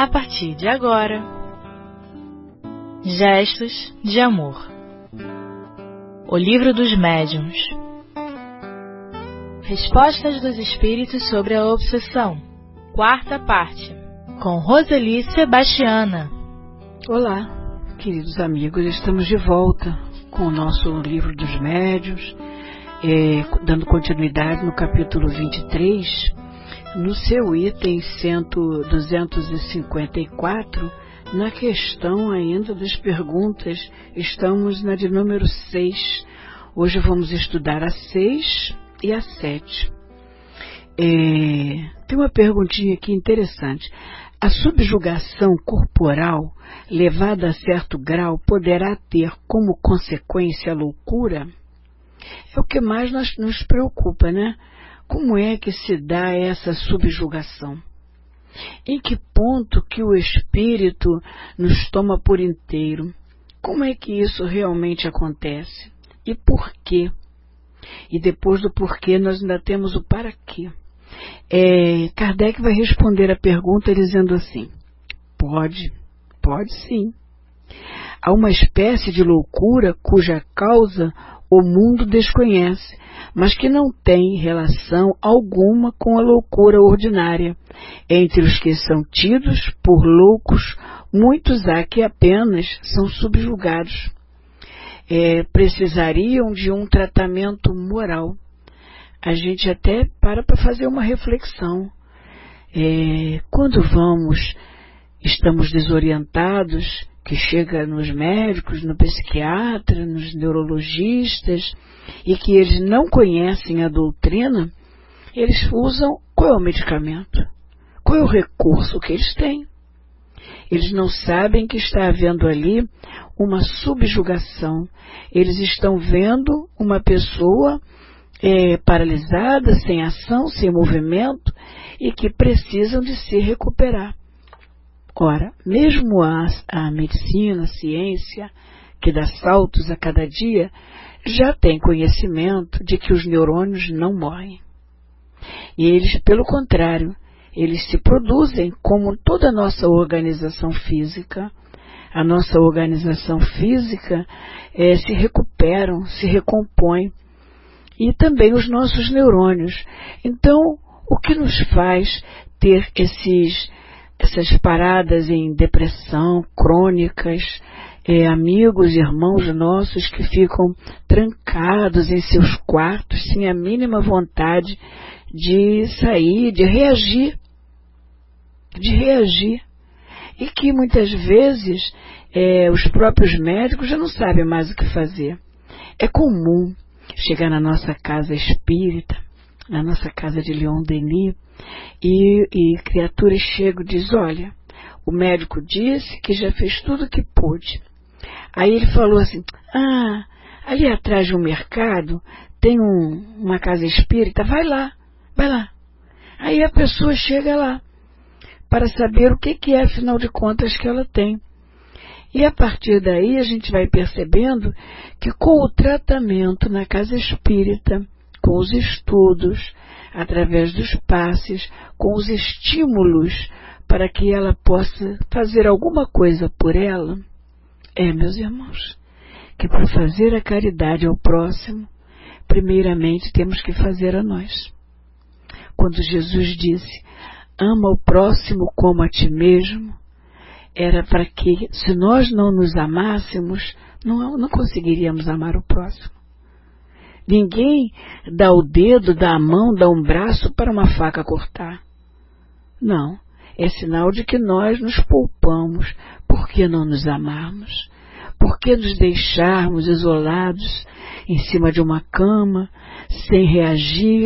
a partir de agora. Gestos de Amor. O Livro dos Médiuns. Respostas dos Espíritos sobre a Obsessão. Quarta parte. Com Roseli Sebastiana. Olá, queridos amigos, estamos de volta com o nosso Livro dos Médiuns, dando continuidade no capítulo 23, no seu item 254, na questão ainda das perguntas. Estamos na de número 6. Hoje vamos estudar a 6 e a 7. Tem uma perguntinha aqui interessante. A subjugação corporal, levada a certo grau, poderá ter como consequência a loucura? É o que mais nos preocupa, né? Como é que se dá essa subjugação? Em que ponto que o espírito nos toma por inteiro? Como é que isso realmente acontece? E por quê? E depois do porquê nós ainda temos o para quê. Kardec vai responder a pergunta dizendo assim: pode sim. Há uma espécie de loucura cuja causa o mundo desconhece, mas que não tem relação alguma com a loucura ordinária. Entre os que são tidos por loucos, muitos há que apenas são subjugados. Precisariam de um tratamento moral. A gente até para fazer uma reflexão. Quando estamos desorientados, que chega nos médicos, no psiquiatra, nos neurologistas, e que eles não conhecem a doutrina, eles usam qual é o medicamento? Qual é o recurso que eles têm? Eles não sabem que está havendo ali uma subjugação. Eles estão vendo uma pessoa paralisada, sem ação, sem movimento, e que precisam de se recuperar. Ora, mesmo a medicina, a ciência, que dá saltos a cada dia, já tem conhecimento de que os neurônios não morrem. E eles, pelo contrário, eles se produzem como toda a nossa organização física. A nossa organização física se recuperam, se recompõe. E também os nossos neurônios. Então, o que nos faz ter essas paradas em depressão crônicas, amigos, irmãos nossos que ficam trancados em seus quartos sem a mínima vontade de sair, de reagir, e que muitas vezes os próprios médicos já não sabem mais o que fazer. É comum chegar na nossa casa espírita, na nossa casa de Leon Denis, e criaturas chegam e dizem: olha, o médico disse que já fez tudo o que pôde. Aí ele falou assim: ali atrás de um mercado tem uma casa espírita, vai lá. Aí a pessoa chega lá para saber o que é, afinal de contas, que ela tem. E a partir daí a gente vai percebendo que com o tratamento na casa espírita, com os estudos, através dos passes, com os estímulos para que ela possa fazer alguma coisa por ela, meus irmãos, que para fazer a caridade ao próximo, primeiramente temos que fazer a nós. Quando Jesus disse: ama o próximo como a ti mesmo, era para que, se nós não nos amássemos, não conseguiríamos amar o próximo. Ninguém dá o dedo, dá a mão, dá um braço para uma faca cortar. Não, é sinal de que nós nos poupamos. Por que não nos amarmos? Por que nos deixarmos isolados em cima de uma cama, sem reagir,